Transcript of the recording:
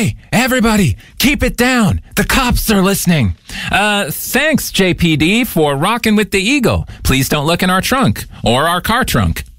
Hey, everybody, keep it down. The cops are listening. Thanks, JPD, for rocking with the Eagle. Please don't look in our trunk or our car trunk.